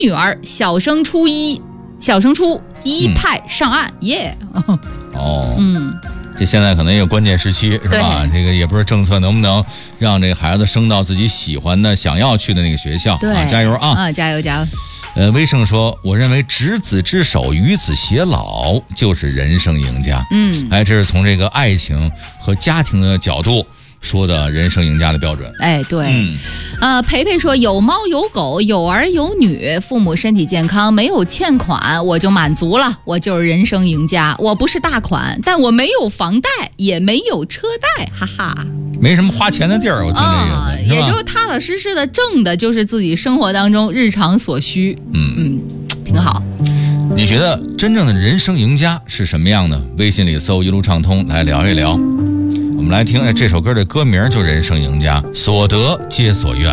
女儿小升初一派上岸，耶！ 哦，这现在可能也有关键时期，是吧？这个也不是政策能不能让这个孩子升到自己喜欢的、想要去的那个学校。 对， 加油啊！ 加油加油！ 威生说，我认为执子之手，与子偕老就是人生赢家。这是从这个爱情和家庭的角度说的人生赢家的标准。 对，培培说，有猫有狗，有儿有女，父母身体健康，没有欠款，我就满足了，我就是人生赢家。我不是大款，但我没有房贷，也没有车贷，哈哈。 没什么花钱的地儿，我听这个， 也就是踏踏实实的挣的，就是自己生活当中日常所需。挺好。 你觉得真正的人生赢家是什么样的？微信里搜一路畅通来聊一聊。我们来听这首歌的歌名就人生赢家，所得皆所愿。